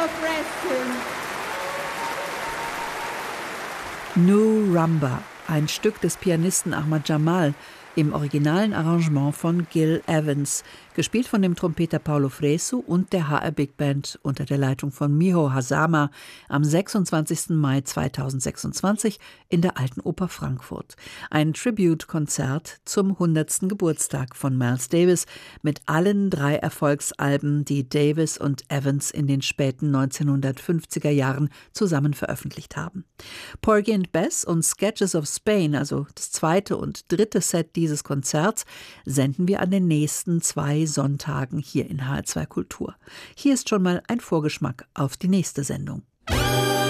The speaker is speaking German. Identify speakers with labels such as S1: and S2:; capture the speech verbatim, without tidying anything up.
S1: New Rumba, ein Stück des Pianisten Ahmad Jamal, im originalen Arrangement von Gil Evans, gespielt von dem Trompeter Paulo Fresu und der H R Big Band unter der Leitung von Miho Hazama am sechsundzwanzigsten Mai zweitausendsechsundzwanzig in der Alten Oper Frankfurt. Ein Tribute-Konzert zum hundertsten Geburtstag von Miles Davis mit allen drei Erfolgsalben, die Davis und Evans in den späten neunzehnhundertfünfziger Jahren zusammen veröffentlicht haben. Porgy and Bess und Sketches of Spain, also das zweite und dritte Set dieses Konzerts, senden wir an den nächsten zwei Sonntagen hier in H R zwei Kultur. Hier ist schon mal ein Vorgeschmack auf die nächste Sendung.